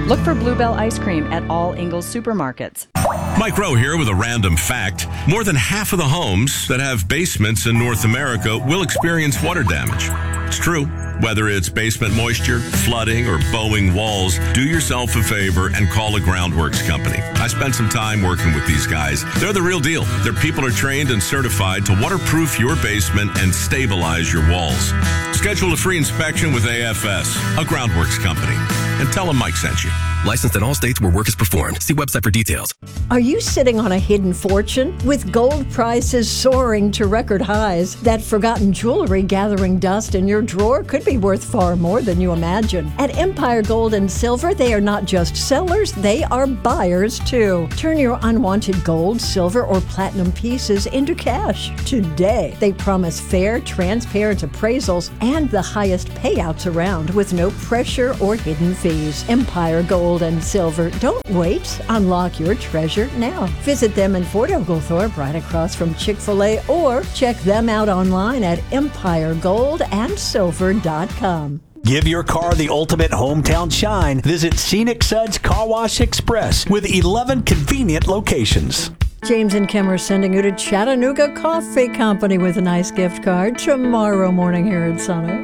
Look for Bluebell ice cream at all Ingles supermarkets. Mike Rowe here with a random fact. More than half of the homes that have basements in North America will experience water damage. It's true. Whether it's basement moisture, flooding, or bowing walls, do yourself a favor and call a Groundworks company. I spent some time working with these guys. They're the real deal. Their people are trained and certified to waterproof your basement and stabilize your walls. Schedule a free inspection with AFS, a Groundworks company, and tell them Mike sent you. Licensed in all states where work is performed. See website for details. Are you sitting on a hidden fortune? With gold prices soaring to record highs, that forgotten jewelry gathering dust in your drawer could be worth far more than you imagine. At Empire Gold and Silver, they are not just sellers, they are buyers too. Turn your unwanted gold, silver, or platinum pieces into cash today. They promise fair, transparent appraisals and the highest payouts around with no pressure or hidden fees. Empire Gold and Silver. Don't wait. Unlock your treasure now. Visit them in Fort Oglethorpe, right across from Chick-fil-A, or check them out online at empiregoldandsilver.com. Give your car the ultimate hometown shine. Visit Scenic Suds Car Wash Express with 11 convenient locations. James and Kim are sending you to Chattanooga Coffee Company with a nice gift card tomorrow morning here at Summit.